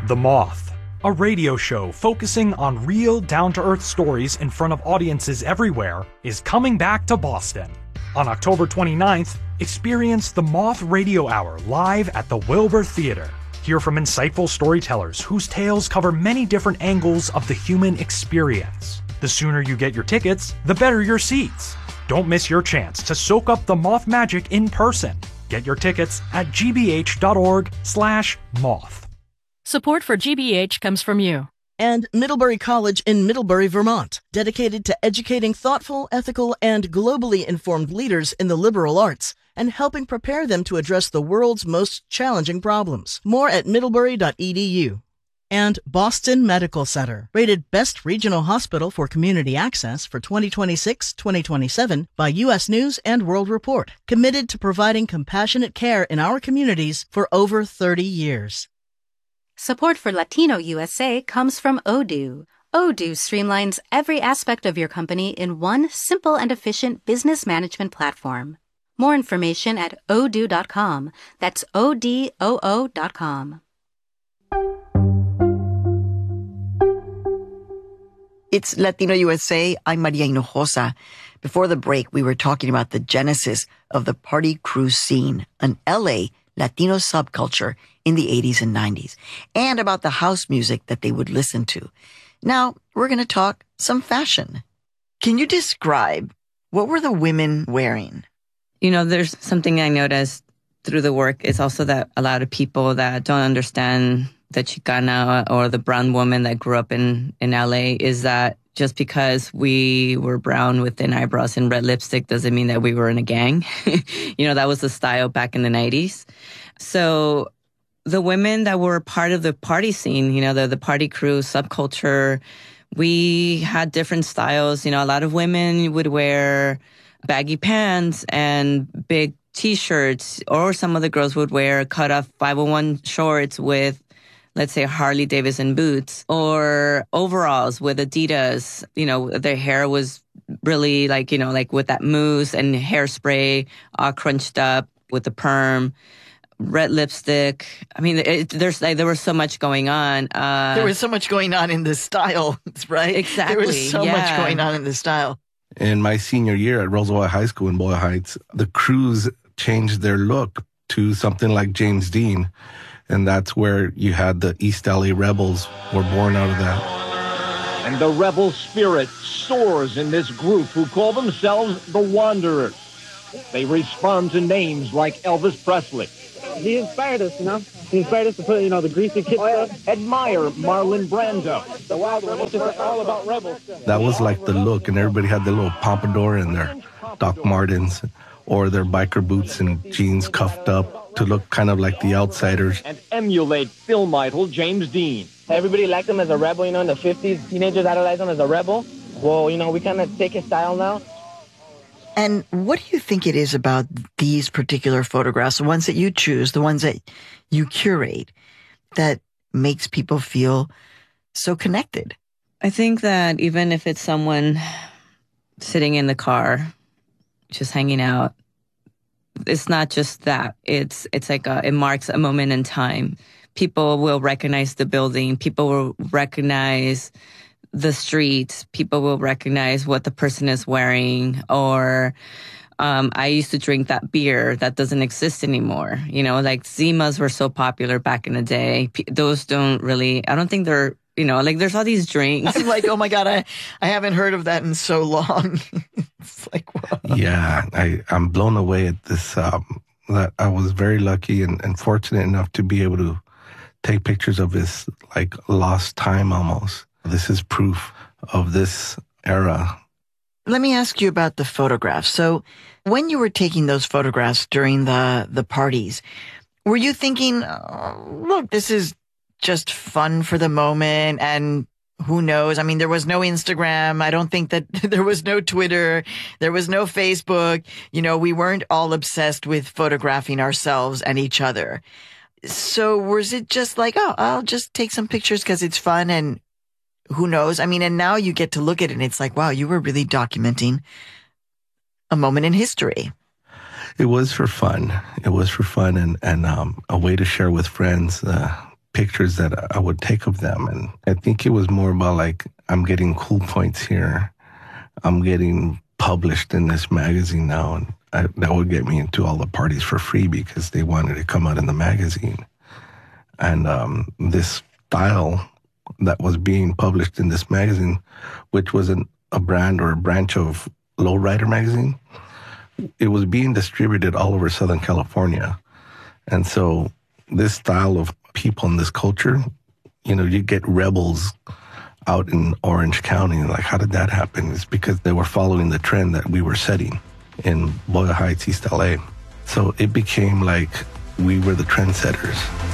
The Moth, a radio show focusing on real, down-to-earth stories in front of audiences everywhere, is coming back to Boston. On October 29th, experience the Moth Radio Hour live at the Wilbur Theater. Hear from insightful storytellers whose tales cover many different angles of the human experience. The sooner you get your tickets, the better your seats. Don't miss your chance to soak up the Moth magic in person. Get your tickets at gbh.org/moth. Support for GBH comes from you. And Middlebury College in Middlebury, Vermont, dedicated to educating thoughtful, ethical, and globally informed leaders in the liberal arts and helping prepare them to address the world's most challenging problems. More at middlebury.edu. And Boston Medical Center, rated Best Regional Hospital for Community Access for 2026-2027 by U.S. News and World Report, committed to providing compassionate care in our communities for over 30 years. Support for Latino USA comes from Odoo. Odoo streamlines every aspect of your company in one simple and efficient business management platform. More information at odoo.com. That's ODOO.com. It's Latino USA. I'm Maria Hinojosa. Before the break, we were talking about the genesis of the party cruise scene, an LA Latino subculture in the 80s and 90s, and about the house music that they would listen to. Now, we're going to talk some fashion. Can you describe what were the women wearing? You know, there's something I noticed through the work is also that a lot of people that don't understand the Chicana or the brown woman that grew up in LA is that just because we were brown with thin eyebrows and red lipstick doesn't mean that we were in a gang. You know, that was the style back in the 90s. So the women that were part of the party scene, you know, the party crew subculture, we had different styles. You know, a lot of women would wear baggy pants and big T-shirts, or some of the girls would wear cut-off 501 shorts with, let's say, Harley Davidson boots, or overalls with Adidas. You know, their hair was really like, you know, like with that mousse and hairspray, all crunched up with the perm, red lipstick. I mean, there was so much going on. There was so much going on in the style, right? Exactly. There was so much going on in the style. In my senior year at Roosevelt High School in Boyle Heights, the crews changed their look to something like James Dean. And that's where you had the East LA Rebels were born out of that. And the rebel spirit soars in this group who call themselves the Wanderers. They respond to names like Elvis Presley. He inspired us, you know. He inspired us to put, you know, the greasy kid stuff. Admire Marlon Brando. The Wild One. It's just all about rebels. That was like the look, and everybody had their little pompadour and their Doc Martens or their biker boots and jeans cuffed up to look kind of like the outsiders. And emulate film idol James Dean. Everybody liked him as a rebel, you know, in the 50s. Teenagers idolized him as a rebel. Well, you know, we kind of take his style now. And what do you think it is about these particular photographs, the ones that you choose, the ones that you curate, that makes people feel so connected? I think that even if it's someone sitting in the car, just hanging out, it's not just that. It's like it marks a moment in time. People will recognize the building. People will recognize the street. People will recognize what the person is wearing. Or I used to drink that beer that doesn't exist anymore. You know, like Zimas were so popular back in the day. Those don't really, I don't think they're, you know, like there's all these drinks. I'm like, oh my God, I haven't heard of that in so long. It's like, wow. Yeah, I'm blown away at this. That I was very lucky and fortunate enough to be able to take pictures of this like lost time almost. This is proof of this era. Let me ask you about the photographs. So when you were taking those photographs during the parties, were you thinking, oh, look, this is just fun for the moment, and who knows? I mean, there was no Instagram. I don't think that there was no Twitter. There was no Facebook. You know, we weren't all obsessed with photographing ourselves and each other. So was it just like, oh, I'll just take some pictures because it's fun and who knows? I mean, and now you get to look at it and it's like, wow, you were really documenting a moment in history. It was for fun. It was for fun and a way to share with friends pictures that I would take of them. And I think it was more about like, I'm getting cool points here. I'm getting published in this magazine now. And that would get me into all the parties for free because they wanted to come out in the magazine. And this style that was being published in this magazine, which was a brand or a branch of Lowrider magazine, it was being distributed all over Southern California. And so this style of people in this culture, you know, you get rebels out in Orange County. Like, how did that happen? It's because they were following the trend that we were setting in Boyle Heights, East LA. So it became like we were the trendsetters.